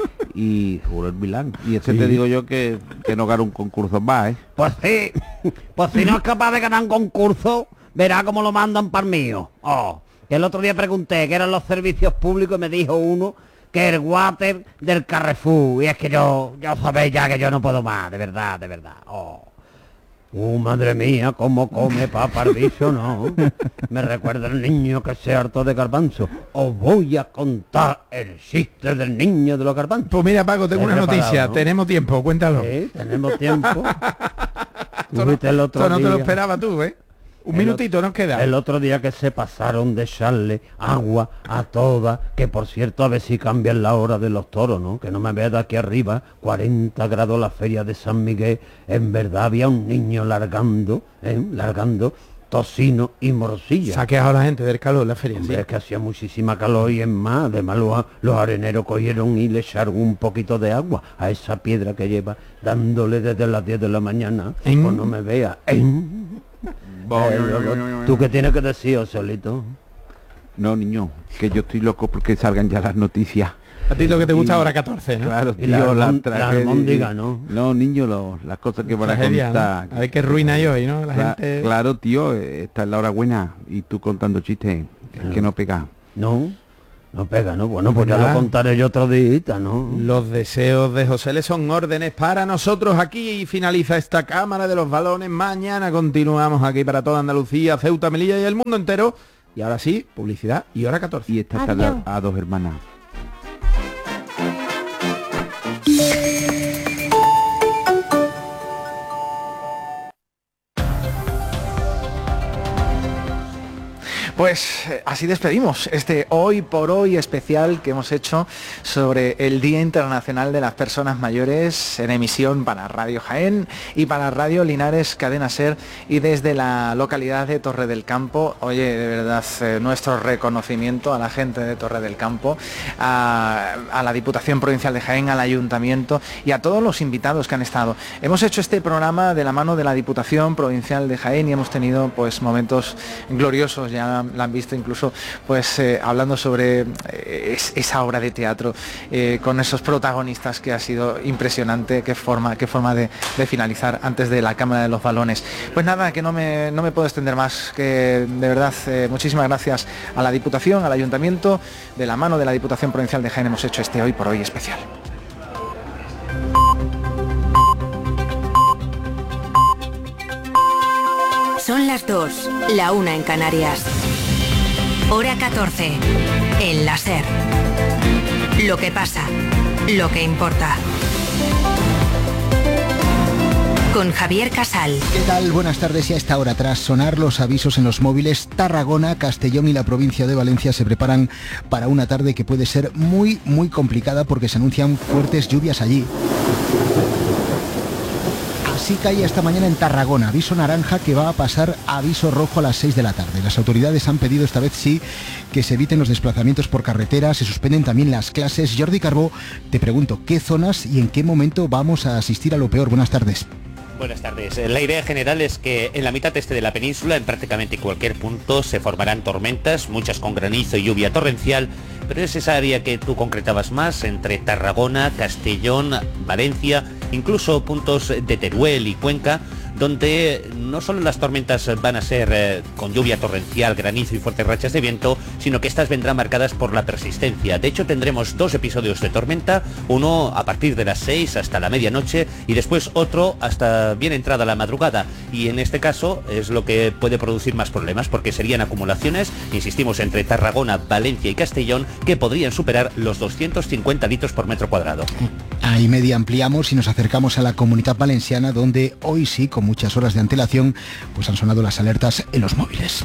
Y jugó el Milán. Y este Sí. te digo yo que, que no gana un concurso más, ¿eh? Pues sí, pues si no es capaz de ganar un concurso, verá cómo lo mandan para el mío. Oh, que el otro día pregunté qué eran los servicios públicos y me dijo uno que el water del Carrefour. Y es que yo, ya sabéis ya que yo no puedo más, de verdad, de verdad. Oh. Uh, madre mía, cómo come papardicho, ¿no? Me recuerda el niño que se hartó de garbanzo. Os voy a contar el chiste del niño de los garbanzos. Pues mira, Paco, tengo He una preparado, noticia. ¿no? Tenemos tiempo, cuéntalo. Sí, tenemos tiempo. Esto no, Fuiste el otro esto no te lo día. esperaba tú, ¿eh? Un El minutito nos queda. El otro día que se pasaron de echarle agua a todas, que por cierto a ver si cambian la hora de los toros, ¿no? Que no me vea de aquí arriba, cuarenta grados la feria de San Miguel, en verdad había un niño largando, ¿eh? Largando tocino y morcilla. Saqueado a la gente del calor la feria, Hombre, sí. es que hacía muchísima calor y es más, además los, los areneros cogieron y le echaron un poquito de agua a esa piedra que lleva dándole desde las diez de la mañana. ¿En? Pues no me vea. ¿En? Eh, lo- ¿Tú qué tienes que decir, Osolito? No, niño, que yo estoy loco porque salgan ya las noticias. A ti lo que te gusta Y- ahora catorce, ¿no? Claro, Y tío, la la, almón- la tragedia- almóndiga, ¿no? No, niño, lo- las cosas que van a Tragedia, ¿no? contar. A ver qué ruina hay hoy, ¿no? La Cla- gente... Claro, tío, eh, esta es la hora buena y tú contando chistes, es que no pega. No, no pega, ¿no? Bueno, pues ya Nada. lo contaré yo otro día, ¿no? Los deseos de José le son órdenes para nosotros aquí y finaliza esta cámara de los balones. Mañana continuamos aquí para toda Andalucía, Ceuta, Melilla y el mundo entero. Y ahora sí, publicidad y hora catorce. Y esta está Adiós. a dos hermanas. Pues eh, así despedimos este Hoy por Hoy especial que hemos hecho sobre el Día Internacional de las Personas Mayores, en emisión para Radio Jaén y para Radio Linares Cadena Ser, y desde la localidad de Torre del Campo. Oye, de verdad, eh, nuestro reconocimiento a la gente de Torre del Campo, a, a la Diputación Provincial de Jaén, al Ayuntamiento y a todos los invitados que han estado. Hemos hecho este programa de la mano de la Diputación Provincial de Jaén y hemos tenido pues momentos gloriosos, ya la han visto incluso pues eh, hablando sobre eh, es, esa obra de teatro eh, con esos protagonistas, que ha sido impresionante. Qué forma, qué forma de, de finalizar antes de la Cámara de los Balones. Pues nada, que no me, no me puedo extender más, que de verdad eh, muchísimas gracias a la Diputación, al Ayuntamiento. De la mano de la Diputación Provincial de Jaén hemos hecho este Hoy por Hoy especial. Son las dos, la una en Canarias. Hora catorce, en la SER. Lo que pasa, lo que importa. Con Javier Casal. ¿Qué tal? Buenas tardes. Y a esta hora, tras sonar los avisos en los móviles, Tarragona, Castellón y la provincia de Valencia se preparan para una tarde que puede ser muy, muy complicada porque se anuncian fuertes lluvias allí. Así cae esta mañana en Tarragona, aviso naranja que va a pasar a aviso rojo a las seis de la tarde. Las autoridades han pedido esta vez sí que se eviten los desplazamientos por carretera, se suspenden también las clases. Jordi Carbó, te pregunto, ¿qué zonas y en qué momento vamos a asistir a lo peor? Buenas tardes. Buenas tardes. La idea general es que en la mitad este de la península, en prácticamente cualquier punto, se formarán tormentas, muchas con granizo y lluvia torrencial, pero es esa área que tú concretabas más, entre Tarragona, Castellón, Valencia, incluso puntos de Teruel y Cuenca, donde no solo las tormentas van a ser eh, con lluvia torrencial, granizo y fuertes rachas de viento, sino que estas vendrán marcadas por la persistencia. De hecho, tendremos dos episodios de tormenta, uno a partir de las seis hasta la medianoche y después otro hasta bien entrada la madrugada. Y en este caso es lo que puede producir más problemas, porque serían acumulaciones, insistimos, entre Tarragona, Valencia y Castellón, que podrían superar los doscientos cincuenta litros por metro cuadrado. A y media ampliamos y nos acercamos a la Comunidad Valenciana, donde hoy sí, con muchas horas de antelación, pues han sonado las alertas en los móviles.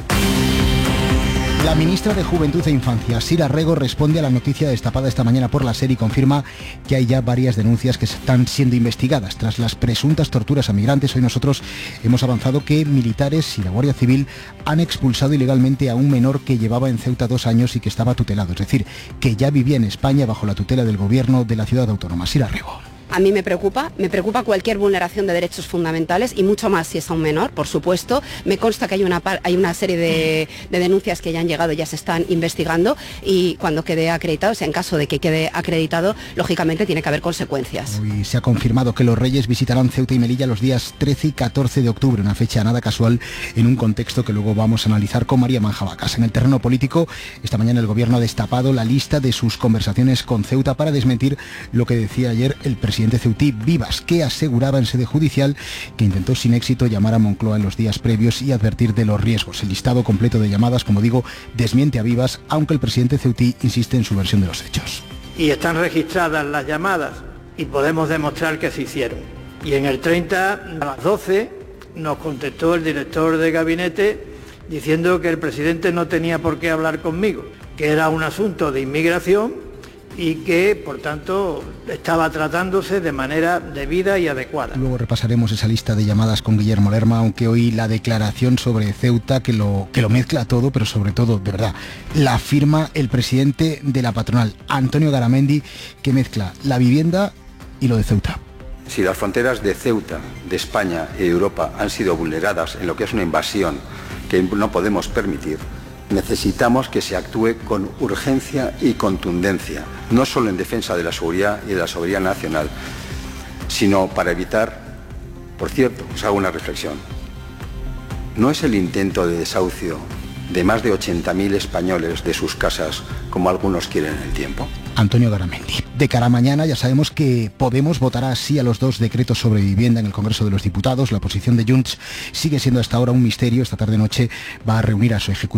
La ministra de Juventud e Infancia, Sira Rego, responde a la noticia destapada esta mañana por la SER y confirma que hay ya varias denuncias que están siendo investigadas. Tras las presuntas torturas a migrantes, hoy nosotros hemos avanzado que militares y la Guardia Civil han expulsado ilegalmente a un menor que llevaba en Ceuta dos años y que estaba tutelado, es decir, que ya vivía en España bajo la tutela del gobierno de la ciudad autónoma. Sira Rego. A mí me preocupa, me preocupa cualquier vulneración de derechos fundamentales y mucho más si es a un menor, por supuesto. Me consta que hay una, hay una serie de, de denuncias que ya han llegado, ya se están investigando y cuando quede acreditado, o sea, en caso de que quede acreditado, lógicamente tiene que haber consecuencias. Hoy se ha confirmado que los Reyes visitarán Ceuta y Melilla los días trece y catorce de octubre, una fecha nada casual en un contexto que luego vamos a analizar con María Manjabacas. En el terreno político, esta mañana el gobierno ha destapado la lista de sus conversaciones con Ceuta para desmentir lo que decía ayer el presidente presidente ceutí Vivas, que aseguraba en sede judicial que intentó sin éxito llamar a Moncloa en los días previos y advertir de los riesgos. El listado completo de llamadas, como digo, desmiente a Vivas, aunque el presidente ceutí insiste en su versión de los hechos. Y están registradas las llamadas y podemos demostrar que se hicieron. Y en el treinta a las doce nos contestó el director de gabinete diciendo que el presidente no tenía por qué hablar conmigo, que era un asunto de inmigración y que, por tanto, estaba tratándose de manera debida y adecuada. Luego repasaremos esa lista de llamadas con Guillermo Lerma, aunque hoy la declaración sobre Ceuta, que lo, que lo mezcla todo, pero sobre todo, de verdad, la firma el presidente de la patronal, Antonio Garamendi, que mezcla la vivienda y lo de Ceuta. Si las fronteras de Ceuta, de España y de Europa han sido vulneradas en lo que es una invasión que no podemos permitir, necesitamos que se actúe con urgencia y contundencia, no solo en defensa de la seguridad y de la soberanía nacional, sino para evitar, por cierto, os hago una reflexión, no es el intento de desahucio de más de ochenta mil españoles de sus casas, como algunos quieren en el tiempo. Antonio Garamendi. De cara a mañana ya sabemos que Podemos votará sí a los dos decretos sobre vivienda en el Congreso de los Diputados. La posición de Junts sigue siendo hasta ahora un misterio. Esta tarde-noche va a reunir a su ejecutivo